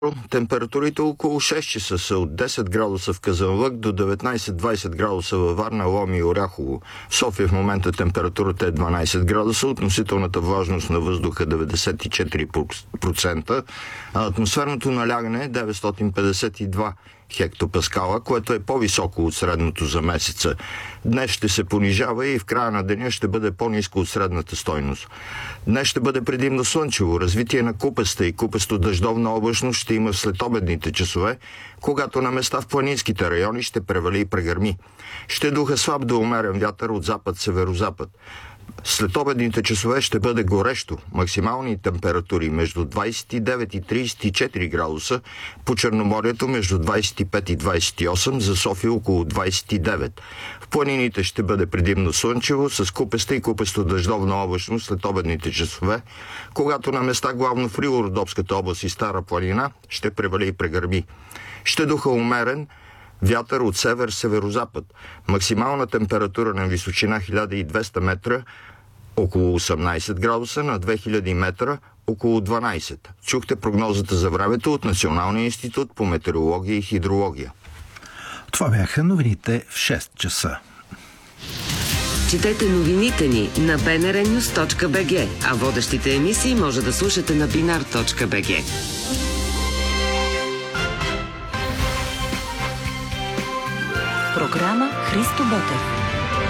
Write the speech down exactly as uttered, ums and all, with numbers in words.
Температурите около шест часа са от десет градуса в Казанлък до деветнайсет-двайсет градуса във Варна, Лом и Оряхово. В София в момента температурата е дванайсет градуса, относителната влажност на въздуха деветдесет и четири процента, а атмосферното налягане е деветстотин петдесет и два хектопаскала, което е по-високо от средното за месеца. Днес ще се понижава и в края на деня ще бъде по-ниско от средната стойност. Днес ще бъде предимно слънчево. Развитие на купеста и купесто-дъждовна облачност ще има в следобедните часове, когато на места в планинските райони ще превали и прегърми. Ще духа слаб до умерен вятър от запад-северозапад. След обедните часове ще бъде горещо. Максимални температури между двайсет и девет и трийсет и четири градуса, по Черноморието между двайсет и пет и двайсет и осем, за София около двайсет и девет. В планините ще бъде предимно слънчево, с купеста и купесто-дъждовна облачност след обедните часове, когато на места главно в Рило-Родопската област и Стара планина ще превали и прегърми. Ще духа умерен вятър от север-северозапад. Максимална температура на височина хиляда и двеста метра около осемнайсет градуса, на две хиляди метра около дванайсет. Чухте прогнозата за времето от Националния институт по метеорология и хидрология. Това бяха новините в шест часа. Четете новините ни на би ен ар нюз точка би джи, а водещите емисии може да слушате на бинар точка би джи. Програма Христо Ботев.